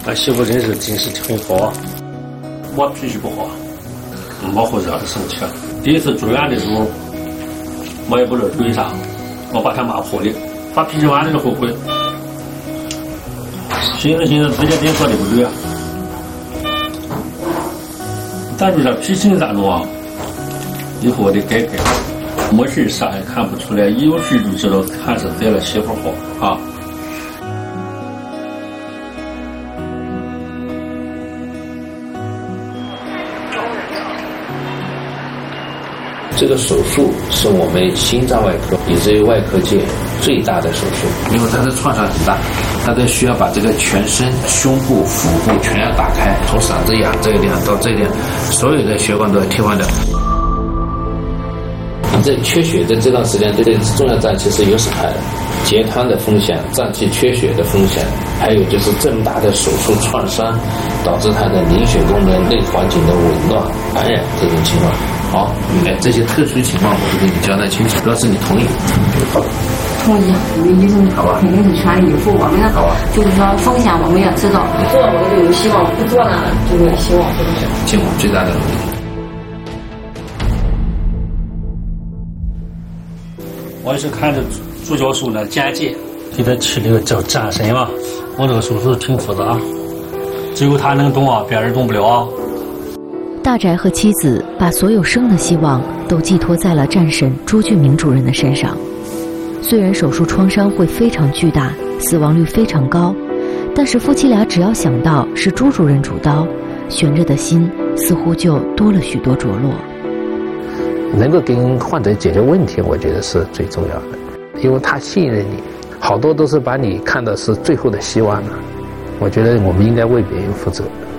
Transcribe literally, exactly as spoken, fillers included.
俺媳妇真是精神很好。我脾气不好，没会让她生气。第一次住院的时候，我也不知道为啥，我把她骂破的，发脾气完了就后悔。寻思寻思，自己真说的不对啊。咱说这脾气咋弄啊？以后我得改改。没事啥也看不出来，一有事就知道还是咱了媳妇好啊。 这个手术是我们心脏外科以至于外科界最大的手术，因为它的创伤很大，它都需要把这个全身、胸部、腹部全要打开，从嗓子眼这个地方到这个地方，所有的血管都要替换掉。你在缺血的这段时间，对重要脏器是有损害的，截瘫的风险、脏器缺血的风险，还有就是这么大的手术创伤导致它的凝血功能、内环境的紊乱、感染这种情况。好，哎，这些特殊情况我都给你交代清楚，主要是你同意。好， 同意，我们医生肯定是全力以赴。我们就是说风险我们也知道，做我们就有希望，不做呢就没有希望，是不是？ 尽我最大的努力。 我也是看着朱教授的简介，给他起了个叫战神嘛。我这个手术挺复杂，只有他能懂啊，别人懂不了啊。 大宅和妻子把所有生的希望都寄托在了战神朱俊明主任的身上。虽然手术创伤会非常巨大，死亡率非常高，但是夫妻俩只要想到是朱主任主刀，悬着的心似乎就多了许多着落。 能够给患者解决问题，我觉得是最重要的，因为他信任你，好多都是把你看的是最后的希望了。我觉得我们应该为别人负责。